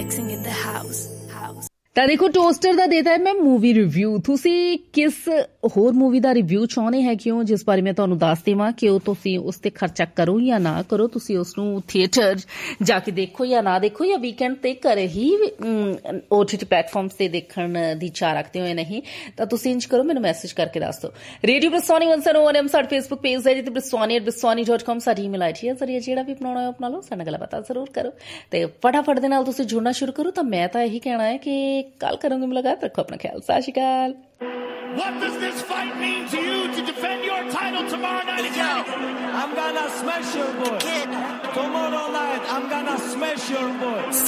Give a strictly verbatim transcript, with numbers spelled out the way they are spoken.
mixing in the house. House. ਤਾਂ ਦੇਖੋ toaster ਦਾ ਦੇਤਾ ਹੈ ਮੈਂ ਮੂਵੀ ਰਿਵਿਊ। ਤੁਸੀਂ ਕਿਸ ਹੋਰ ਮੂਵੀ ਦਾ ਰਿਵਿਊ ਚਾਹੁੰਦੇ ਹੈ ਕਿਉਂ, ਜਿਸ ਬਾਰੇ ਮੈਂ ਤੁਹਾਨੂੰ ਦੱਸ ਦੇਵਾਂ ਕਿ ਉਹ ਤੁਸੀਂ ਉਸ ਤੇ ਖਰਚਾ ਕਰੋ ਜਾਂ ਨਾ ਕਰੋ, ਤੁਸੀਂ ਉਸ ਨੂੰ ਥੀਏਟਰ ਜਾ ਕੇ ਦੇਖੋ ਜਾਂ ਨਾ ਦੇਖੋ, ਜਾਂ ਵੀਕਐਂਡ ਤੇ ਘਰੇ ਹੀ ਓਟੀਟੀ ਪਲੇਟਫਾਰਮਸ ਤੇ ਦੇਖਣ ਦੀ ਚਾਹ ਰੱਖਦੇ ਹੋਏ ਨਹੀਂ, ਤਾਂ ਤੁਸੀਂ ਇੰਜ ਕਰੋ, ਮੈਨੂੰ ਮੈਸੇਜ ਕਰਕੇ ਦੱਸ ਦਿਓ। Radio ਬਰਸਾਨੀ one zero one M ਸਾਡਾ ਫੇਸਬੁੱਕ ਪੇਜ ਹੈ ਜਿੱਥੇ ਬਰਸਾਨੀ ਐਟ ਬਰਸਾਨੀ ਡਾਟ ਕਾਮ ਸਾਡੀ ਈਮੇਲ ਆਈ ਡੀ ਹੈ। ਜ਼ਰੀਏ ਜਿਹੜਾ ਵੀ ਬਣਾਉਣਾ ਹੈ ਆਪਣਾ ਲਓ, ਸਾਡੇ ਨਾਲ ਗੱਲਬਾਤ ਜ਼ਰੂਰ ਕਰੋ ਤੇ ਫਟਾਫਟ ਦੇ ਨਾਲ ਤੁਸੀਂ ਜੁੜਨਾ ਸ਼ੁਰੂ ਕਰੋ। ਤਾਂ ਮੈਂ ਤਾਂ ਇਹੀ ਕਹਿਣਾ ਹੈ ਕਿ ਕੱਲ ਕਰਾਂਗੇ ਮੁਲਾਕਾਤ। ਰੱਖੋ ਆਪਣਾ ਖਿਆਲ। ਸਤਿ ਸ਼੍ਰੀ ਅਕਾਲ। What does this fight mean to you to defend your title tomorrow night again? I'm gonna smash your boy. Tomorrow night, I'm gonna smash your boy.